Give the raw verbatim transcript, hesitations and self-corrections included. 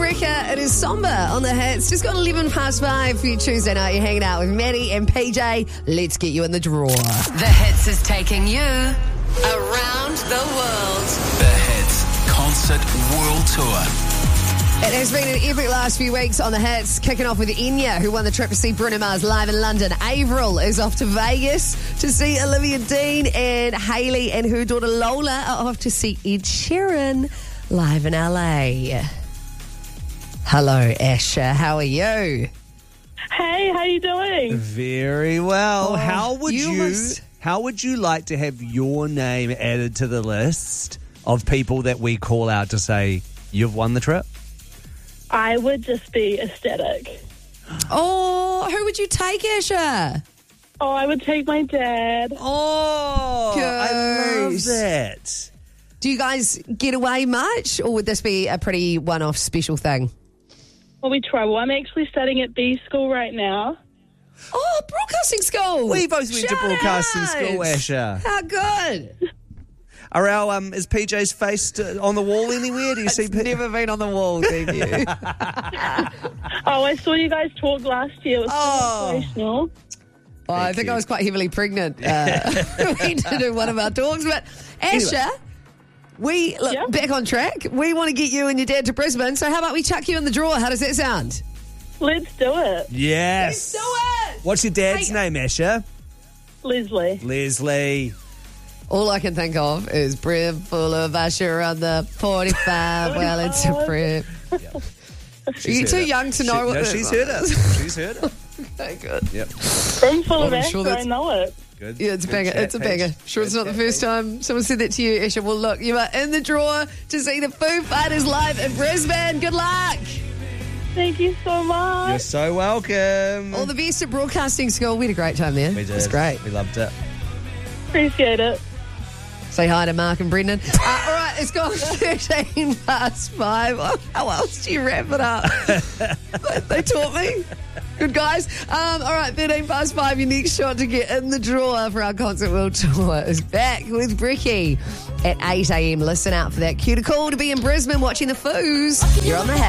Wrecker. It is Somber on the hits. Just got eleven past five for your Tuesday night. You're hanging out with Maddie and P J. Let's get you in the drawer. The Hits is taking you around the world. The Hits Concert World Tour. It has been an epic last few weeks on the hits, kicking off with Enya, who won the trip to see Bruno Mars live in London. Avril is off to Vegas to see Olivia Dean, and Hailey and her daughter Lola are off to see Ed Sheeran live in L A. Hello, Asher. How are you? Hey, how you doing? Very well. Oh, how would you you, must- how would you like to have your name added to the list of people that we call out to say you've won the trip? I would just be ecstatic. Oh, who would you take, Asher? Oh, I would take my dad. Oh, I love Goose. that. Do you guys get away much, or would this be a pretty one-off special thing? Well, we try. Well, I'm actually studying at B school right now. Oh, broadcasting school. We both went to Shout broadcasting out. school, Asher. How good. Are our, um, is P J's face uh, on the wall anywhere? Do you see? It's P- never been on the wall, thank you. Oh, I saw you guys talk last year. It was Oh. so inspirational. Oh, I think you. I was quite heavily pregnant. Uh, we did do one of our talks, but Asher, Anyway. we look Yeah? back on track. We want to get you and your dad to Brisbane. So how about we chuck you in the drawer? How does that sound? Let's do it. yes. Do it. What's your dad's Hey. name, Asher? Leslie. Leslie. All I can think of is brim full of Usher on the forty-five. Well, it's a brim. She's You're heard too it. young to She- know what no, this she's is. heard it. She's heard it. Okay, good. Yep. I'm full of I'm Asher. sure I that's- know it. Good. Yeah, it's a Good banger. chat, It's a Paige. banger. Sure, it's Good not the chat, first Paige. time someone said that to you, Esha. Well, look, you are in the drawer to see the Foo Fighters live in Brisbane. Good luck. Thank you so much. You're so welcome. All the best at broadcasting school. We had a great time there. we It did. was great. We loved it. Appreciate it. Say hi to Mark and Brendan. Uh, all right, it's gone thirteen past five. Oh, how else do you wrap it up? they, they taught me. Good guys. Um, all right, thirteen past five. Your next shot to get in the drawer for our Concert World Tour is back with Bricky at eight a.m. Listen out for that. Cue to call to be in Brisbane watching the Foos. You're on the